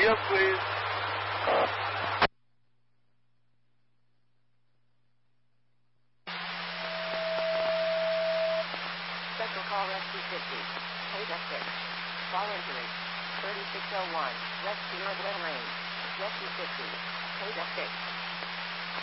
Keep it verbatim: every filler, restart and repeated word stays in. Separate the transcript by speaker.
Speaker 1: Yes, please.
Speaker 2: Special call Rescue fifty. Page up six. Fall injury. thirty-six oh one. West Sierra Glen Lane. Rescue fifty. Page up six.